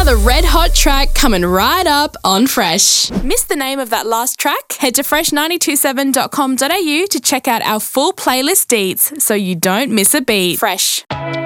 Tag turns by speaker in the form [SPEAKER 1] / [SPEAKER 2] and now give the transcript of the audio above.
[SPEAKER 1] another red hot track coming right up on Fresh. Missed the name of that last track? Head to fresh927.com.au to check out our full playlist deets so you don't miss a beat. Fresh.